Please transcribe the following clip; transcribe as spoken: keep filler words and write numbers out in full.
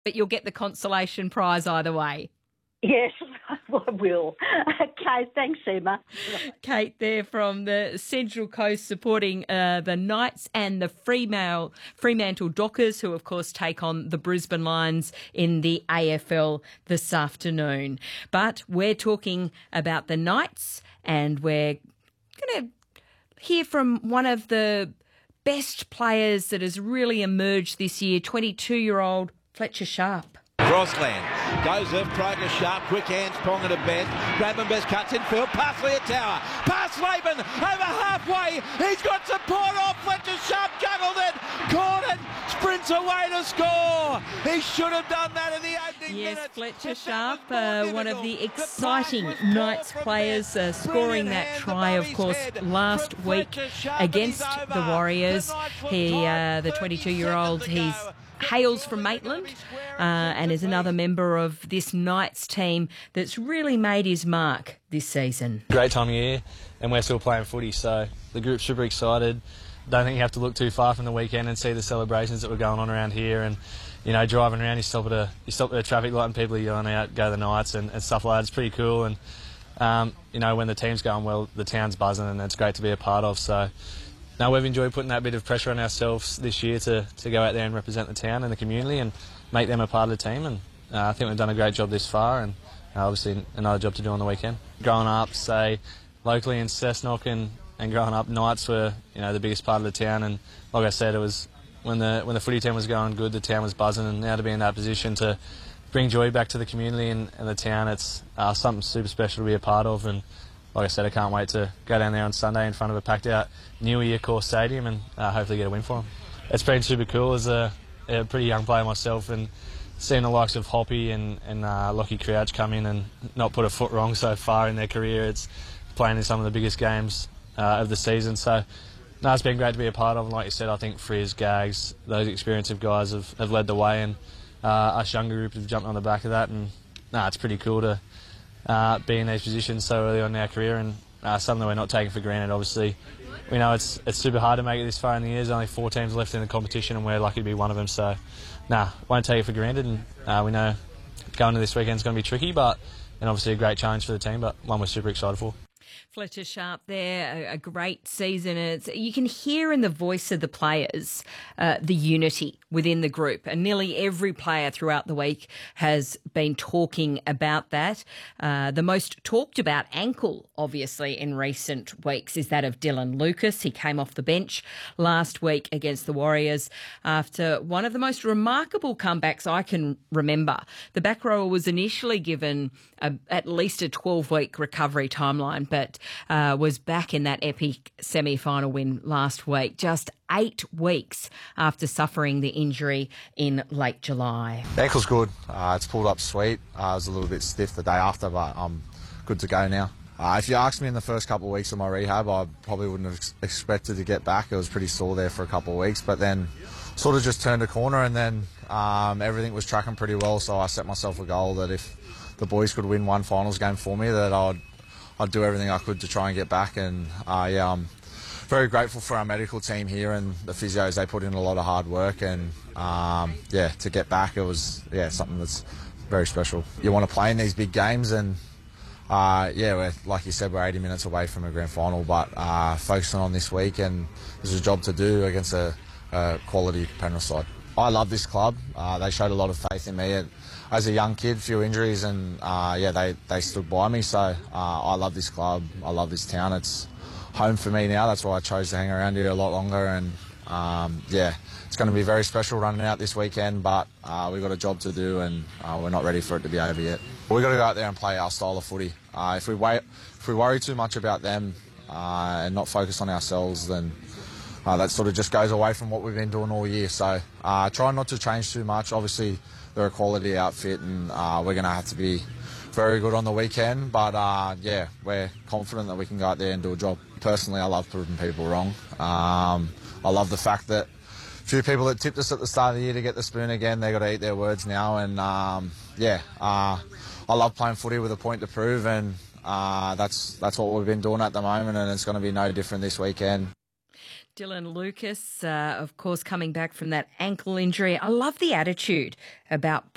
but you'll get the consolation prize either way. Yes, I will. Okay, thanks, Emma. Kate there from the Central Coast supporting uh, the Knights and the Fremantle, Fremantle Dockers, who, of course, take on the Brisbane Lions in the A F L this afternoon. But we're talking about the Knights, and we're going to hear from one of the best players that has really emerged this year, twenty-two-year-old Fletcher Sharp. Crossland goes off, Kroger Sharp, quick hands, Ponga to Ben. Grabenberg cuts in field, past Leotower, past Laban, over halfway. He's got support off, Fletcher Sharp juggled it, caught it, sprints away to score. He should have done that in the opening yes, minutes. Yes, Fletcher Sharp, uh, one of the exciting the Knights players, uh, scoring that try, of course, last week against the Warriors. He, uh, the twenty-two-year-old, he's hails from Maitland uh, and is another member of this Knights team that's really made his mark this season. Great time of year, and we're still playing footy, so the group's super excited. Don't think you have to look too far from the weekend and see the celebrations that were going on around here. And you know, driving around, you stop at a you stop at a traffic light and people are yelling out, "Go the Knights" and, and stuff like that. It's pretty cool. And um, you know, when the team's going well, the town's buzzing, and it's great to be a part of. So. No, we've enjoyed putting that bit of pressure on ourselves this year to, to go out there and represent the town and the community and make them a part of the team. And uh, I think we've done a great job this far, and uh, obviously another job to do on the weekend. Growing up, say, locally in Cessnock and, and growing up, Knights were you know the biggest part of the town. And like I said, it was when the when the footy team was going good, the town was buzzing. And now to be in that position to bring joy back to the community and, and the town, it's uh, something super special to be a part of. And like I said, I can't wait to go down there on Sunday in front of a packed-out New Year Course Stadium and uh, hopefully get a win for them. It's been super cool as a, a pretty young player myself, and seeing the likes of Hoppy and, and uh, Lockie Crouch come in and not put a foot wrong so far in their career. It's playing in some of the biggest games uh, of the season. So, no, it's been great to be a part of. And like you said, I think Frizz, Gags, those experienced guys have, have led the way, and uh, us younger group have jumped on the back of that. And no, it's pretty cool to Uh, be in these positions so early on in our career, and uh, something that we're not taking for granted. Obviously, we know it's it's super hard to make it this far in the year. There's only four teams left in the competition, and we're lucky to be one of them. So, nah, won't take it for granted. And uh, we know going to this weekend is going to be tricky, but and obviously a great challenge for the team, but one we're super excited for. Fletcher Sharp there, a, a great season. And it's, you can hear in the voice of the players uh, the unity within the group. And nearly every player throughout the week has been talking about that. Uh, the most talked about ankle, obviously, in recent weeks is that of Dylan Lucas. He came off the bench last week against the Warriors after one of the most remarkable comebacks I can remember. The back rower was initially given a, at least a twelve-week recovery timeline, but uh, was back in that epic semi-final win last week, just eight weeks after suffering the injury in late July. The ankle's good. Uh, it's pulled up sweet. Uh, I was a little bit stiff the day after, but I'm good to go now. Uh, if you asked me in the first couple of weeks of my rehab, I probably wouldn't have ex- expected to get back. It was pretty sore there for a couple of weeks, but then sort of just turned a corner, and then um, everything was tracking pretty well, so I set myself a goal that if the boys could win one finals game for me, that I'd I'd do everything I could to try and get back. And uh, yeah, I'm very grateful for our medical team here and the physios. They put in a lot of hard work, and um, yeah, to get back, it was yeah something that's very special. You want to play in these big games, and uh, yeah, we're, like you said, we're eighty minutes away from a grand final, but uh, focusing on this week, and there's a job to do against a, a quality Penrith side. I love this club. Uh, they showed a lot of faith in me. As a young kid, few injuries, and uh, yeah, they, they stood by me. So uh, I love this club. I love this town. It's home for me now. That's why I chose to hang around here a lot longer. And um, yeah, it's going to be very special running out this weekend. But uh, we've got a job to do, and uh, we're not ready for it to be over yet. We've got to go out there and play our style of footy. Uh, if we wait, if we worry too much about them uh, and not focus on ourselves, then uh, that sort of just goes away from what we've been doing all year. So uh, try not to change too much. Obviously, they're a quality outfit, and uh, we're going to have to be very good on the weekend. But uh, yeah, we're confident that we can go out there and do a job. Personally, I love proving people wrong. Um, I love the fact that a few people that tipped us at the start of the year to get the spoon again, they've got to eat their words now. And um, yeah, uh, I love playing footy with a point to prove, and uh, that's that's what we've been doing at the moment, and it's going to be no different this weekend. Dylan Lucas, uh, of course, coming back from that ankle injury. I love the attitude about